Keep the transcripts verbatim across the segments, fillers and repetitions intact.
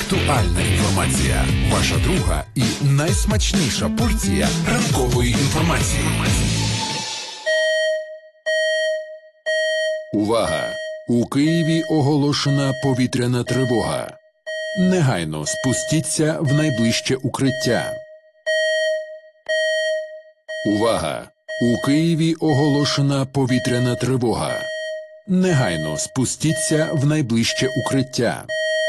Актуальна інформація. Ваша друга і найсмачніша порція ранкової інформації. Увага! У Києві оголошена повітряна тривога. Негайно спустіться в найближче укриття. Увага! У Києві оголошена повітряна тривога. Негайно спустіться в найближче укриття.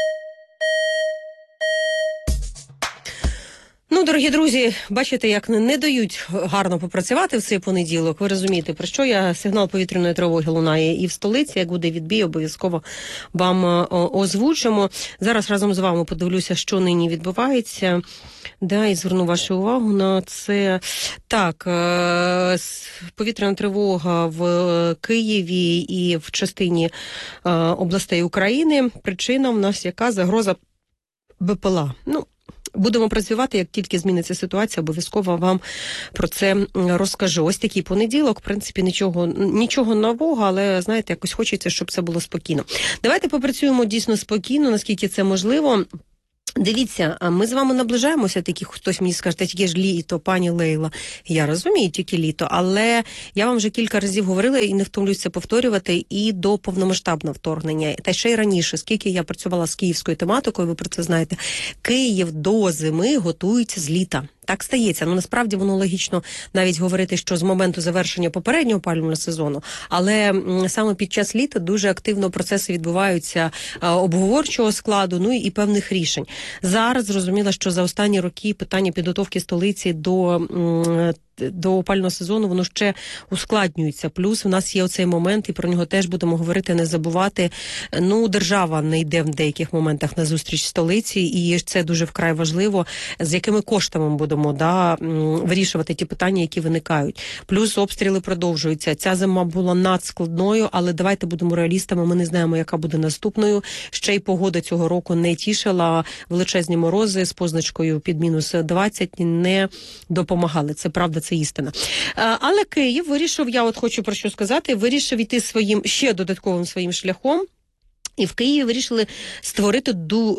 Ну, дорогі друзі, бачите, як не дають гарно попрацювати в цей понеділок. Ви розумієте, про що я? Сигнал повітряної тривоги лунає і в столиці. Як буде відбій, обов'язково вам озвучимо. Зараз разом з вами подивлюся, що нині відбувається. Да, і зверну вашу увагу на це. Так, повітряна тривога в Києві і в частині областей України. Причина в нас яка? Загроза БПЛА. Ну, будемо працювати, як тільки зміниться ситуація, обов'язково вам про це розкажу. Ось такий понеділок, в принципі, нічого, нічого нового, але, знаєте, якось хочеться, щоб це було спокійно. Давайте попрацюємо дійсно спокійно, наскільки це можливо. Дивіться, ми з вами наближаємося, такі, хтось мені скаже, та тільки ж літо, пані Лейла. Я розумію, тільки літо, але я вам вже кілька разів говорила і не втомлююся повторювати і до повномасштабного вторгнення. Та ще й раніше, скільки я працювала з київською тематикою, ви про це знаєте, Київ до зими готується з літа. Так стається. Ну, насправді, воно логічно навіть говорити, що з моменту завершення попереднього опалювального сезону, але саме під час літа дуже активно процеси відбуваються обговорчого складу, ну і певних рішень. Зараз зрозуміло, що за останні роки питання підготовки столиці до до опалювального сезону, воно ще ускладнюється. Плюс в нас є оцей момент, і про нього теж будемо говорити, не забувати. Ну, держава не йде в деяких моментах на зустріч столиці, і це дуже вкрай важливо, з якими коштами ми будемо да, вирішувати ті питання, які виникають. Плюс обстріли продовжуються. Ця зима була надскладною, але давайте будемо реалістами, ми не знаємо, яка буде наступною. Ще й погода цього року не тішила, величезні морози з позначкою під мінус двадцять не допомагали. Це правда, це істина. Але Київ вирішив, я от хочу про що сказати, вирішив йти своїм, ще додатковим своїм шляхом. І в Києві вирішили створити,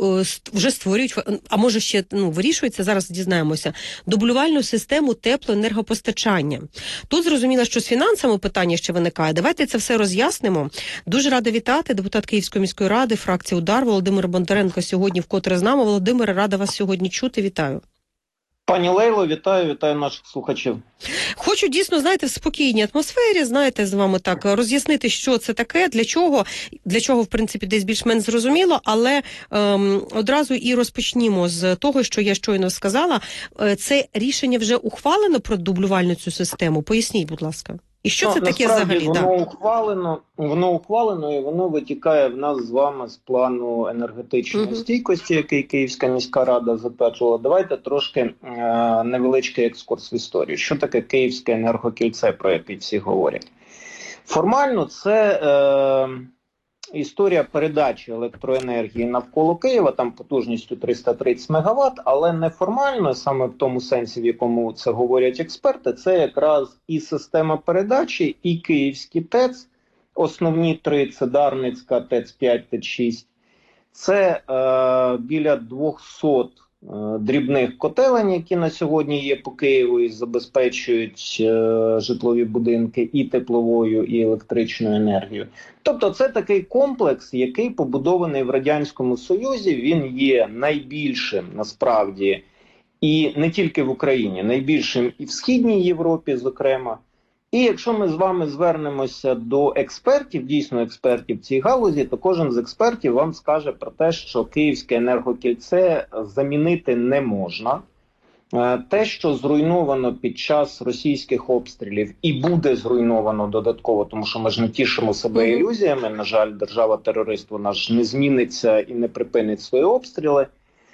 вже створюють, а може ще ну, вирішується, зараз дізнаємося, дублювальну систему теплоенергопостачання. Тут зрозуміло, що з фінансами питання ще виникає. Давайте це все роз'яснимо. Дуже рада вітати депутат Київської міської ради, фракції «Удар» Володимир Бондаренко сьогодні вкотре з нами. Володимир, рада вас сьогодні чути. Вітаю. Пані Лейло, вітаю, вітаю наших слухачів. Хочу дійсно, знаєте, в спокійній атмосфері, знаєте, з вами так роз'яснити, що це таке, для чого, для чого, в принципі, десь більш-менш зрозуміло, але ем, одразу і розпочнімо з того, що я щойно сказала. Це рішення вже ухвалено про дублювальну цю систему? Поясніть, будь ласка. І що ну, це таке взагалі? Воно да. ухвалено, воно ухвалено і воно витікає в нас з вами з плану енергетичної угу. стійкості, який Київська міська рада затверджувала. Давайте трошки е- невеличкий екскурс в історію. Що таке Київське енергокільце, про яке всі говорять? Формально це е- історія передачі електроенергії навколо Києва, там потужністю триста тридцять мегаватт, але неформально, саме в тому сенсі, в якому це говорять експерти, це якраз і система передачі, і Київський ТЕЦ, основні три, це Дарницька, ТЕЦ п'ять, ТЕЦ шість, це е, біля двохсот е, дрібних котелень, які на сьогодні є по Києву і забезпечують е, житлові будинки і тепловою, і електричною енергією. Тобто це такий комплекс, який побудований в Радянському Союзі, він є найбільшим насправді і не тільки в Україні, найбільшим і в Східній Європі, зокрема. І якщо ми з вами звернемося до експертів, дійсно експертів в цій галузі, то кожен з експертів вам скаже про те, що Київське енергокільце замінити не можна. Те, що зруйновано під час російських обстрілів і буде зруйновано додатково, тому що ми ж не тішимо себе ілюзіями, на жаль, держава-терорист, вона ж не зміниться і не припинить свої обстріли,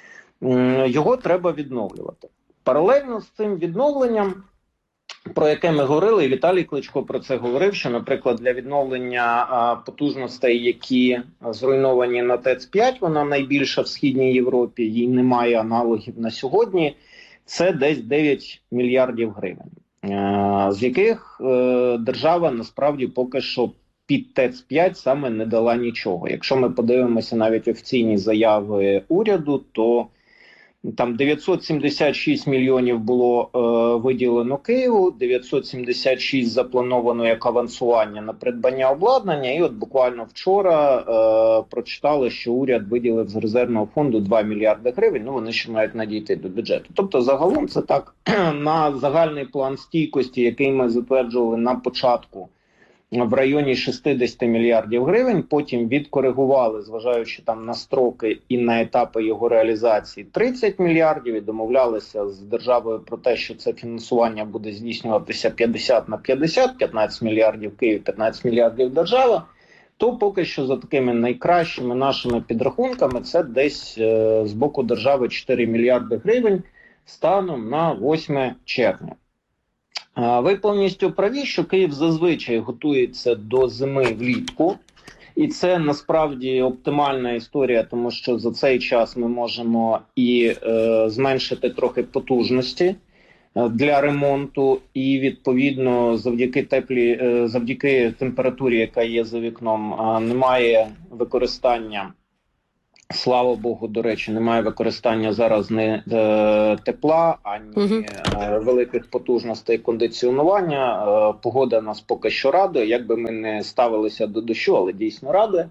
його треба відновлювати. Паралельно з цим відновленням, про яке ми говорили, і Віталій Кличко про це говорив, що, наприклад, для відновлення а, потужностей, які зруйновані на ТЕЦ п'ять, вона найбільша в Східній Європі, їй немає аналогів на сьогодні, це десь дев'ять мільярдів гривень, а, з яких а, держава насправді поки що під ТЕЦ п'ять саме не дала нічого. Якщо ми подивимося навіть офіційні заяви уряду, то там дев'ятсот сімдесят шість мільйонів було е, виділено Києву, дев'ятсот сімдесят шість заплановано як авансування на придбання обладнання, і от буквально вчора е, прочитали, що уряд виділив з резервного фонду два мільярди гривень, ну вони ще мають надійти до бюджету. Тобто загалом це так, на загальний план стійкості, який ми затверджували на початку, в районі шістдесят мільярдів гривень, потім відкоригували, зважаючи там на строки і на етапи його реалізації, тридцять мільярдів, і домовлялися з державою про те, що це фінансування буде здійснюватися п'ятдесят на п'ятдесят, п'ятнадцять мільярдів Київ, п'ятнадцять мільярдів держава, то поки що за такими найкращими нашими підрахунками це десь е, з боку держави чотири мільярди гривень станом на восьме червня. Ви повністю праві, що Київ зазвичай готується до зими влітку, і це насправді оптимальна історія, тому що за цей час ми можемо і е, зменшити трохи потужності для ремонту, і відповідно завдяки теплі, е, завдяки температурі, яка є за вікном, е, немає використання. Слава Богу, до речі, немає використання зараз не е, тепла, ані uh-huh. е, великих потужностей кондиціонування. Е, погода нас поки що радує, як би ми не ставилися до дощу, але дійсно радує.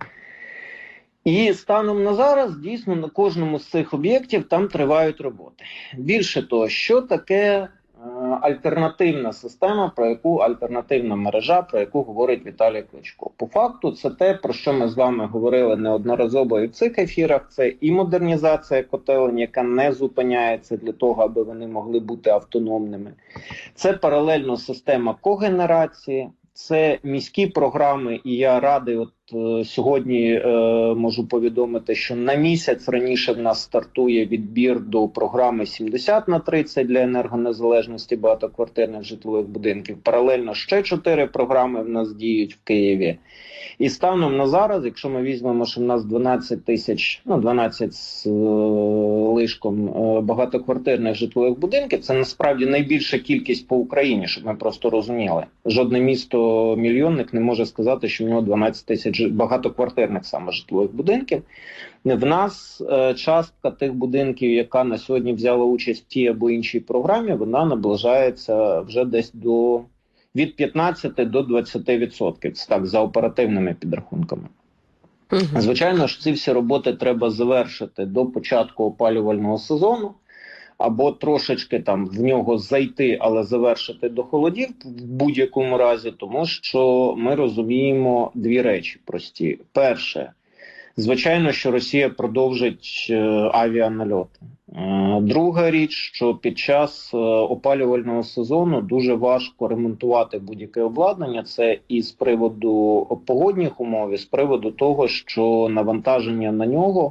І станом на зараз, дійсно, на кожному з цих об'єктів там тривають роботи. Більше того, що таке альтернативна система, про яку альтернативна мережа, про яку говорить Віталій Кличко. По факту це те, про що ми з вами говорили неодноразово і в цих ефірах, це і модернізація котелень, яка не зупиняється для того, аби вони могли бути автономними. Це паралельно система когенерації, це міські програми, і я радий, от е, сьогодні е, можу повідомити, що на місяць раніше в нас стартує відбір до програми сімдесят на тридцять для енергонезалежності багатоквартирних житлових будинків. Паралельно ще чотири програми в нас діють в Києві. І станом на зараз, якщо ми візьмемо, що в нас дванадцять тисяч, ну дванадцять з е, лишком е, багатоквартирних житлових будинків, це насправді найбільша кількість по Україні, щоб ми просто розуміли. Жодне місто-мільйонник не може сказати, що в нього дванадцять тисяч багатоквартирних саме житлових будинків. В нас е, частка тих будинків, яка на сьогодні взяла участь в тій або іншій програмі, вона наближається вже десь до від п'ятнадцяти до двадцяти відсотків, це так, за оперативними підрахунками. Uh-huh. Звичайно ж, ці всі роботи треба завершити до початку опалювального сезону, або трошечки там в нього зайти, але завершити до холодів в будь-якому разі, тому що ми розуміємо дві речі прості. Перше, звичайно, що Росія продовжить е, авіанальоти. Е, друга річ, що під час е, опалювального сезону дуже важко ремонтувати будь-яке обладнання. Це і з приводу погодних умов, і з приводу того, що навантаження на нього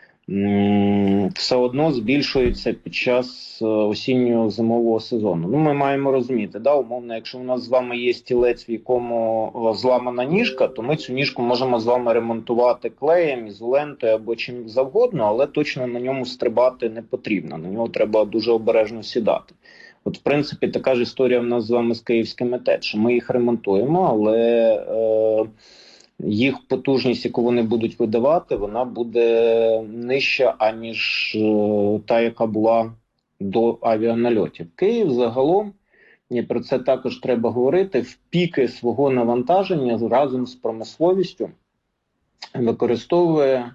м, все одно збільшується під час е, осіннього зимового сезону. Ну, ми маємо розуміти, да, умовно, якщо у нас з вами є стілець, в якому о, зламана ніжка, то ми цю ніжку можемо з вами ремонтувати клеєм, ізолентою або чим завгодно, але точно на ньому стрибати не потрібно, на нього треба дуже обережно сідати. От, в принципі, така ж історія в нас з вами з київськими ТЕЦ, що ми їх ремонтуємо, але е, їх потужність, яку вони будуть видавати, вона буде нижча, аніж е, та, яка була до авіанальотів. Київ загалом, і про це також треба говорити, в піки свого навантаження разом з промисловістю використовує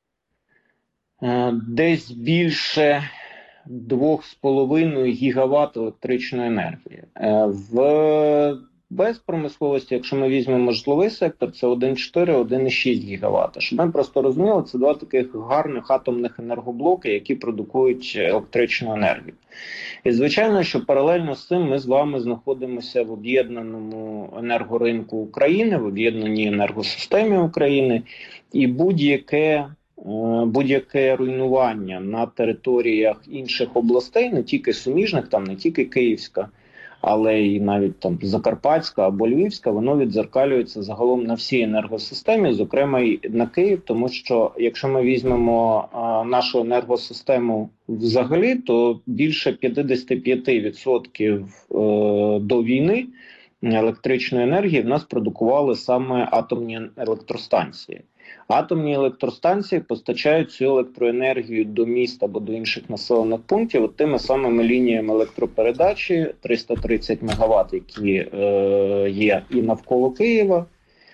е, десь більше два з половиною гігават електричної енергії. Е, в без промисловості, якщо ми візьмемо житловий сектор, це один цілих чотири - один цілих шість гігавата. Щоб ми просто розуміли, це два таких гарних атомних енергоблоки, які продукують електричну енергію. І звичайно, що паралельно з цим ми з вами знаходимося в об'єднаному енергоринку України, в об'єднаній енергосистемі України, і будь-яке будь-яке руйнування на територіях інших областей, не тільки суміжних, там не тільки Київська, але і навіть там Закарпатська або Львівська, воно віддзеркалюється загалом на всій енергосистемі, зокрема і на Київ, тому що якщо ми візьмемо а, нашу енергосистему взагалі, то більше п'ятдесят п'ять відсотків е, до війни електричної енергії в нас продукували саме атомні електростанції. Атомні електростанції постачають цю електроенергію до міст або до інших населених пунктів от тими самими лініями електропередачі триста тридцять мегаватт, які е, є і навколо Києва.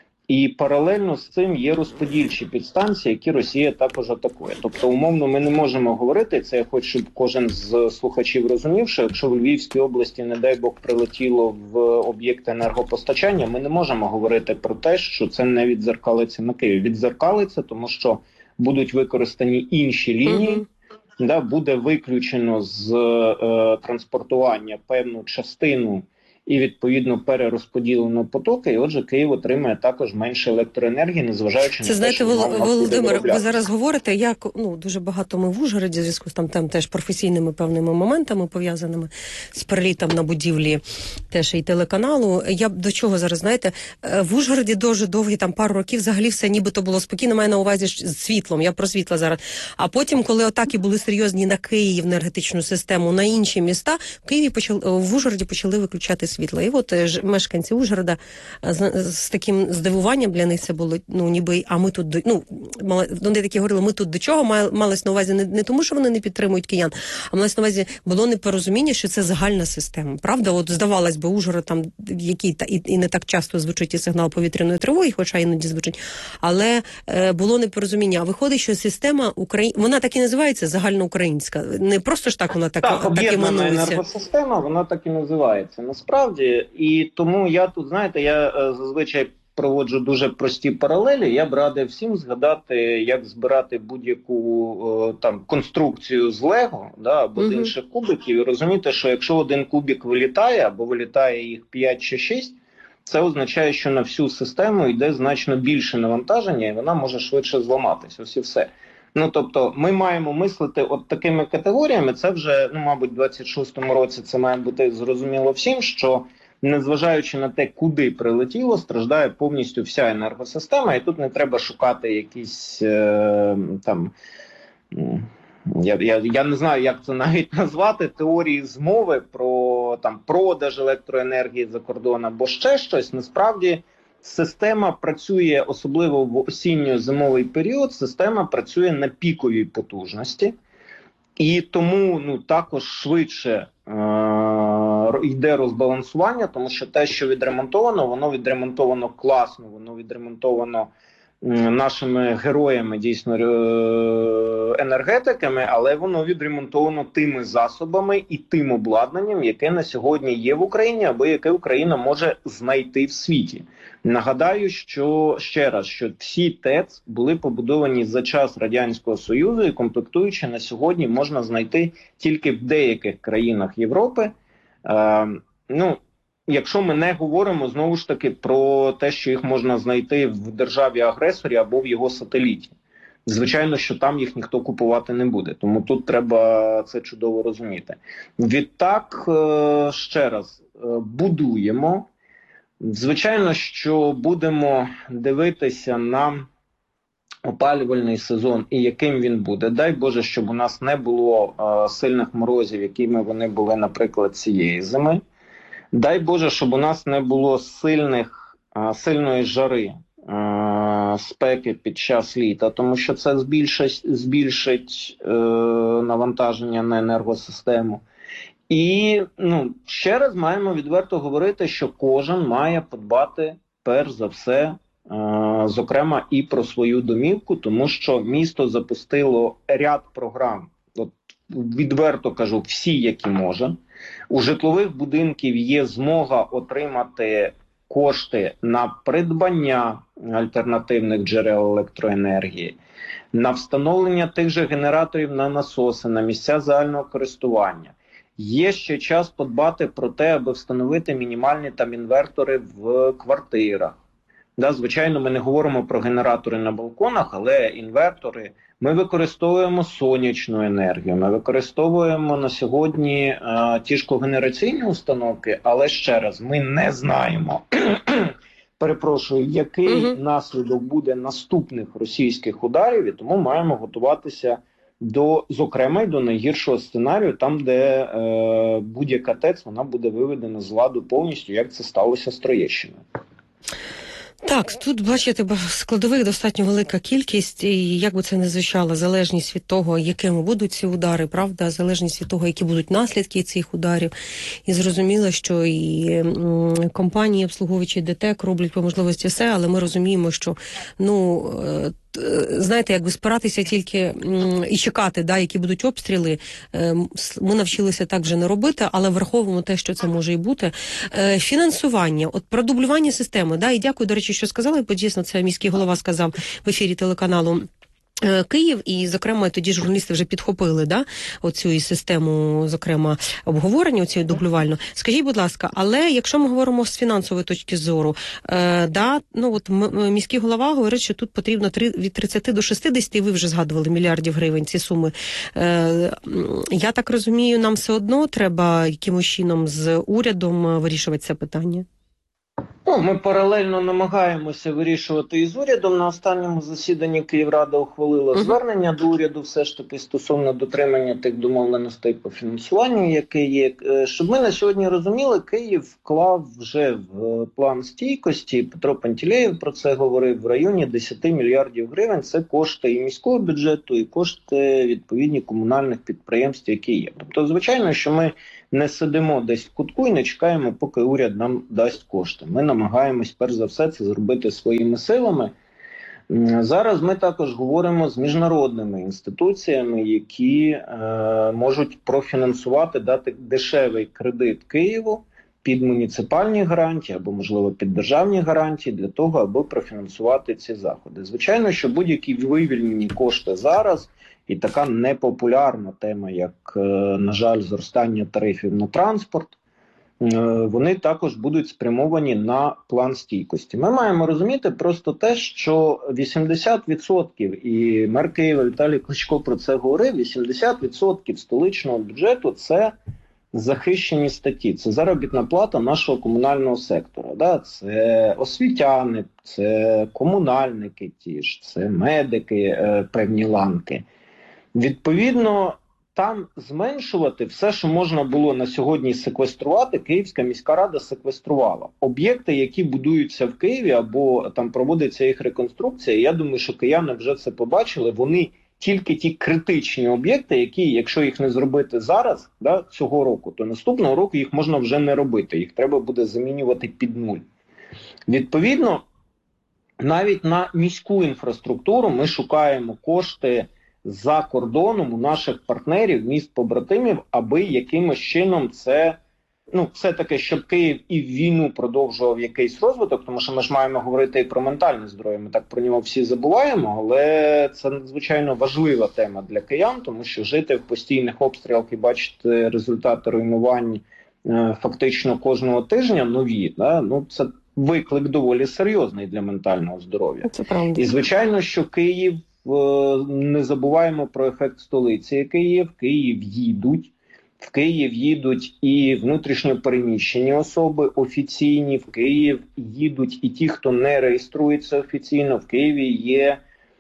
І паралельно з цим є розподільчі підстанції, які Росія також атакує. Тобто, умовно, ми не можемо говорити, це я хочу, щоб кожен з слухачів розумів, що якщо в Львівській області, не дай Бог, прилетіло в об'єкти енергопостачання, ми не можемо говорити про те, що це не віддзеркалиться на Київ. Віддзеркалиться, тому що будуть використані інші лінії, mm-hmm. да, буде виключено з е, транспортування певну частину і, відповідно, перерозподілено потоки, і, отже, Київ отримає також менше електроенергії, незважаючи це, на знаєте, те, що Вол... Володимир, ви зараз говорите, говорите, як, ну, дуже багато ми в Ужгороді, в зв'язку з там, там теж професійними певними моментами, пов'язаними з перелітом на будівлі теж і телеканалу. Я до чого зараз, знаєте, в Ужгороді дуже довгі, там, пару років, взагалі все нібито було спокійно, маю на увазі з світлом, я про світло зараз. А потім, коли атаки були серйозні на Київ, енергетичну систему, на інші міста, в Києві почали, в Ужгороді почали виключати світло. І от мешканці Ужгорода з, з таким здивуванням для них це було, ну, ніби, а ми тут, ну, вони такі говорили, ми тут до чого, малось на увазі не, не тому, що вони не підтримують киян, а малось на увазі було непорозуміння, що це загальна система. Правда? От здавалось би, Ужгород там, який і, і не так часто звучить і сигнал повітряної тривоги, хоча іноді звучить, але е, було непорозуміння. А виходить, що система Украї... вона так і називається загальноукраїнська. Не просто ж так вона так, так, так об'єднана енергосистема, вона так і називається. Насправді, і тому я тут, знаєте, я е, зазвичай проводжу дуже прості паралелі. Я б радив всім згадати, як збирати будь-яку е, там конструкцію з Лего, да, або з інших кубиків, і розуміти, що якщо один кубик вилітає, або вилітає їх п'ять чи шість, це означає, що на всю систему йде значно більше навантаження, і вона може швидше зламатися. Ось і все. Ну, тобто, ми маємо мислити от такими категоріями. Це вже, ну, мабуть, в двадцять шостому році це має бути зрозуміло всім, що незважаючи на те, куди прилетіло, страждає повністю вся енергосистема, і тут не треба шукати якісь е, там, я, я, я не знаю, як це навіть назвати, теорії змови про там продаж електроенергії за кордон або ще щось. Насправді система працює, особливо в осінньо-зимовий період, система працює на піковій потужності, і тому, ну, також швидше е- йде розбалансування, тому що те, що відремонтовано, воно відремонтовано класно, воно відремонтовано м, нашими героями, дійсно, е- енергетиками, але воно відремонтовано тими засобами і тим обладнанням, яке на сьогодні є в Україні, або яке Україна може знайти в світі. Нагадаю, що ще раз, що всі ТЕЦ були побудовані за час Радянського Союзу, і комплектуючі на сьогодні можна знайти тільки в деяких країнах Європи. Е, ну, якщо ми не говоримо, знову ж таки, про те, що їх можна знайти в державі-агресорі або в його сателіті. Звичайно, що там їх ніхто купувати не буде, тому тут треба це чудово розуміти. Відтак, е, ще раз, е, будуємо. Звичайно, що будемо дивитися на опалювальний сезон і яким він буде. Дай Боже, щоб у нас не було е, сильних морозів, якими вони були, наприклад, цієї зими. Дай Боже, щоб у нас не було сильних, е, сильної жари, е, спеки під час літа, тому що це збільшить, збільшить е, навантаження на енергосистему. І, ну, ще раз маємо відверто говорити, що кожен має подбати, перш за все, е, зокрема, і про свою домівку, тому що місто запустило ряд програм, от, відверто кажу, всі, які може. У житлових будинків є змога отримати кошти на придбання альтернативних джерел електроенергії, на встановлення тих же генераторів на насоси, на місця загального користування. Є ще час подбати про те, аби встановити мінімальні там інвертори в квартирах. Да, звичайно, ми не говоримо про генератори на балконах, але інвертори. Ми використовуємо сонячну енергію, ми використовуємо на сьогодні е, ті ж когенераційні установки, але ще раз, ми не знаємо, перепрошую, який угу. наслідок буде наступних російських ударів, і тому маємо готуватися до, зокрема, й до найгіршого сценарію, там, де е, будь-яка ТЕЦ, вона буде виведена з ладу повністю, як це сталося з Троєщиною. Так, тут, бачите, складових достатньо велика кількість, і як би це не звучало, залежність від того, якими будуть ці удари, правда, залежність від того, які будуть наслідки цих ударів. І зрозуміло, що і м, компанії, обслуговуючі ДТЕК роблять по можливості все, але ми розуміємо, що, ну, знаєте, якби спиратися тільки м, і чекати, да, які будуть обстріли, е, ми навчилися так вже не робити, але враховуємо те, що це може і бути. Е, фінансування, от продублювання системи, да, і дякую, до речі, що сказали, бо дійсно це міський голова сказав в ефірі телеканалу Київ, і, зокрема, тоді журналісти вже підхопили, да, оцю і систему, зокрема, обговорення, оцю дублювальну. Скажіть, будь ласка, але якщо ми говоримо з фінансової точки зору, е, да, ну от м- міський голова говорить, що тут потрібно три, від тридцяти до шістдесяти, ви вже згадували, мільярдів гривень, ці суми. Е, я так розумію, нам все одно треба якимось чином з урядом вирішувати це питання? Ну, ми паралельно намагаємося вирішувати із урядом. На останньому засіданні Київрада ухвалила uh-huh. звернення до уряду все ж таки стосовно дотримання тих домовленостей по фінансуванню, яке є. Щоб ми на сьогодні розуміли, Київ вклав вже в план стійкості, Петро Пантелеєв про це говорив, в районі десяти мільярдів гривень. Це кошти і міського бюджету, і кошти відповідні комунальних підприємств, які є. Тобто, звичайно, що ми не сидимо десь в кутку і не чекаємо, поки уряд нам дасть кошти. Ми намагаємось, перш за все, це зробити своїми силами. Зараз ми також говоримо з міжнародними інституціями, які е, можуть профінансувати, дати дешевий кредит Києву під муніципальні гарантії або, можливо, під державні гарантії для того, аби профінансувати ці заходи. Звичайно, що будь-які вивільнені кошти зараз і така непопулярна тема, як, на жаль, зростання тарифів на транспорт, вони також будуть спрямовані на план стійкості. Ми маємо розуміти просто те, що вісімдесят відсотків, і мер Києва Віталій Кличко про це говорив, вісімдесят відсотків столичного бюджету – це захищені статті, це заробітна плата нашого комунального сектора. Да? Це освітяни, це комунальники ті ж, це медики, е, певні ланки. Відповідно, там зменшувати все, що можна було на сьогодні секвеструвати, Київська міська рада секвеструвала. Об'єкти, які будуються в Києві або там проводиться їх реконструкція, я думаю, що кияни вже це побачили, вони тільки ті критичні об'єкти, які, якщо їх не зробити зараз, да, цього року, то наступного року їх можна вже не робити, їх треба буде замінювати під нуль. Відповідно, навіть на міську інфраструктуру ми шукаємо кошти за кордоном у наших партнерів, міст-побратимів, аби якимось чином це, ну, все-таки, щоб Київ і в війну продовжував якийсь розвиток, тому що ми ж маємо говорити і про ментальне здоров'я, ми так про нього всі забуваємо, але це надзвичайно важлива тема для киян, тому що жити в постійних обстрілах і бачити результати руйнувань е, фактично кожного тижня нові, да, ну, це виклик доволі серйозний для ментального здоров'я. Це правда. І, звичайно, що Київ, не забуваємо про ефект столиці, який є. В Київ їдуть. В Київ їдуть і внутрішньо переміщені особи офіційні. В Київ їдуть і ті, хто не реєструється офіційно. В Києві є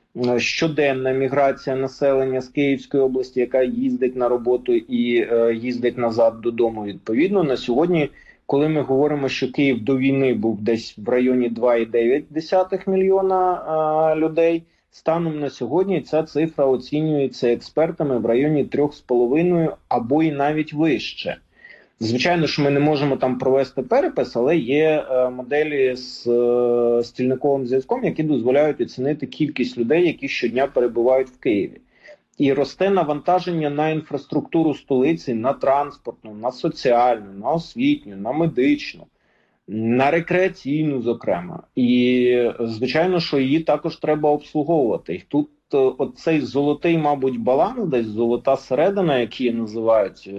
щоденна міграція населення з Київської області, яка їздить на роботу і е, їздить назад додому. Відповідно, на сьогодні, коли ми говоримо, що Київ до війни був десь в районі два цілих дев'ять десятих мільйона е, людей, станом на сьогодні ця цифра оцінюється експертами в районі трьох з половиною або і навіть вище. Звичайно, що ми не можемо там провести перепис, але є е, моделі з е, стільниковим зв'язком, які дозволяють оцінити кількість людей, які щодня перебувають в Києві. І росте навантаження на інфраструктуру столиці, на транспортну, на соціальну, на освітню, на медичну, на рекреаційну, зокрема. І, звичайно, що її також треба обслуговувати. І тут оцей золотий, мабуть, баланс, десь золота середина, як її називають,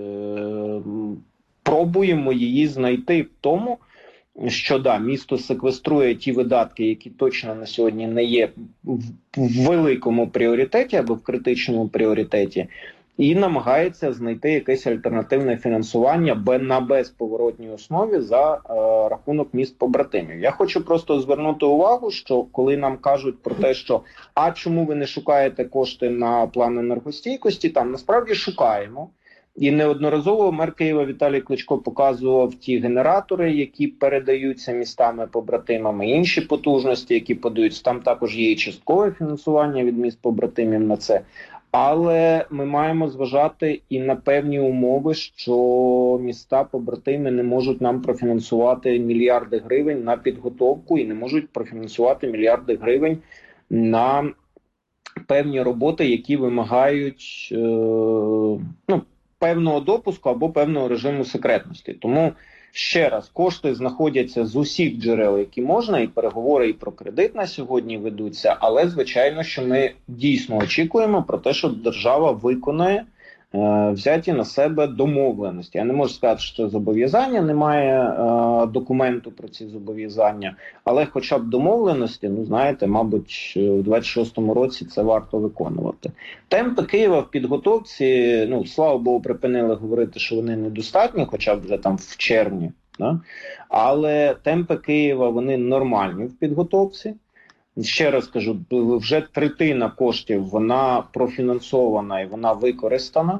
пробуємо її знайти в тому, що, да, місто секвеструє ті видатки, які точно на сьогодні не є в великому пріоритеті або в критичному пріоритеті, і намагається знайти якесь альтернативне фінансування на безповоротній основі за е, рахунок міст-побратимів. Я хочу просто звернути увагу, що коли нам кажуть про те, що а чому ви не шукаєте кошти на план енергостійкості, там насправді шукаємо. І неодноразово мер Києва Віталій Кличко показував ті генератори, які передаються містами-побратимами, інші потужності, які подаються. Там також є і часткове фінансування від міст-побратимів на це. Але ми маємо зважати і на певні умови, що міста-побратими не можуть нам профінансувати мільярди гривень на підготовку і не можуть профінансувати мільярди гривень на певні роботи, які вимагають е, ну, певного допуску або певного режиму секретності. Тому, ще раз, кошти знаходяться з усіх джерел, які можна, і переговори і про кредит на сьогодні ведуться, але, звичайно, що ми дійсно очікуємо про те, що держава виконає е, взяті на себе домовленості. Я не можу сказати, що це зобов'язання, немає е, документу про ці зобов'язання, але хоча б домовленості, ну, знаєте, мабуть, у двадцять шостому році це варто виконувати. Темпи Києва в підготовці, ну, слава Богу, припинили говорити, що вони недостатні, хоча б вже там в червні, да? Але темпи Києва, вони нормальні в підготовці. Ще раз кажу, вже третина коштів, вона профінансована і вона використана.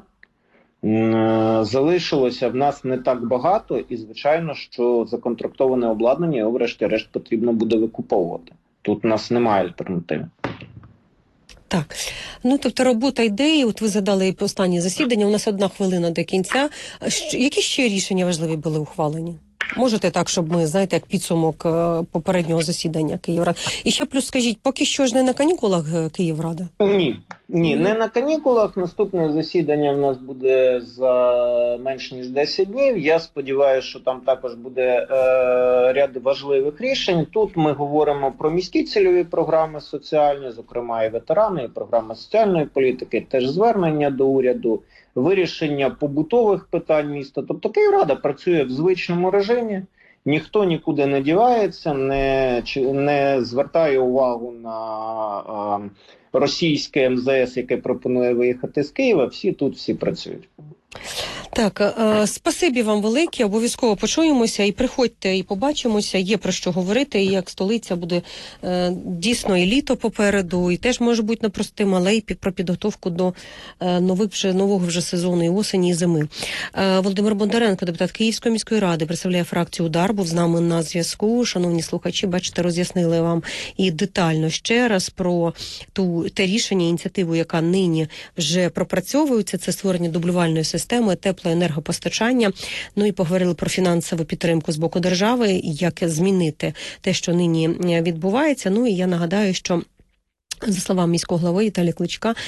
Залишилося в нас не так багато і, звичайно, що законтрактоване обладнання його врешті-решт потрібно буде викуповувати. Тут у нас немає альтернативи. Так, ну тобто робота йде, і от ви задали останнє засідання, у нас одна хвилина до кінця. Які ще рішення важливі були ухвалені? Можете так, щоб ми, знаєте, як підсумок попереднього засідання Київради. І ще плюс скажіть, поки що ж не на канікулах Київрада? Ні, ні, не на канікулах. Наступне засідання в нас буде за менш ніж десять днів. Я сподіваюся, що там також буде е, ряд важливих рішень. Тут ми говоримо про міські цільові програми соціальні, зокрема і ветерани, і програма соціальної політики, теж звернення до уряду, вирішення побутових питань міста. Тобто Київрада працює в звичному режимі, ніхто нікуди не дівається, не, не звертає увагу на е, російське ем зе ес, яке пропонує виїхати з Києва. Всі тут, всі працюють. Так, е, спасибі вам велике, обов'язково почуємося і приходьте, і побачимося, є про що говорити, і як столиця буде е, дійсно і літо попереду, і теж може бути непростим, але й про підготовку до е, нових вже, нового вже сезону і осені, і зими. Е, Володимир Бондаренко, депутат Київської міської ради, представляє фракцію «Удар», був з нами на зв'язку. Шановні слухачі, бачите, роз'яснили вам і детально ще раз про ту, те рішення, ініціативу, яка нині вже пропрацьовується, це створення дублювальної системи теплоенергопостачання. Ну і поговорили про фінансову підтримку з боку держави, як змінити те, що нині відбувається. Ну і я нагадаю, що за словами міського голови Віталія Кличка, е,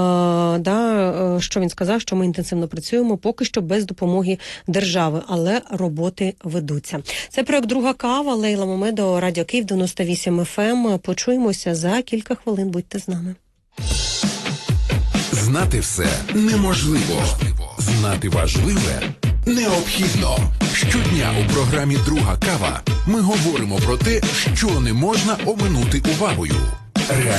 да, що він сказав, що ми інтенсивно працюємо, поки що без допомоги держави, але роботи ведуться. Це проект «Друга кава», Лейла Мамедова, Радіо Київ, дев'яносто вісім еф ем. Почуємося за кілька хвилин, будьте з нами. Знати все неможливо. Знати важливе необхідно. Щодня у програмі «Друга кава» ми говоримо про те, що не можна оминути увагою.